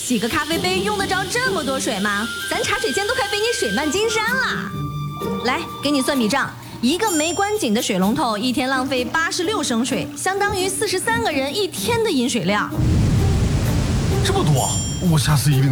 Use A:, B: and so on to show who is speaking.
A: 洗个咖啡杯用得着这么多水吗？咱茶水间都快被你水漫金山了。来，给你算笔账，一个没关紧的水龙头一天浪费86升水，相当于43个人一天的饮水量。
B: 这么多，我下次一定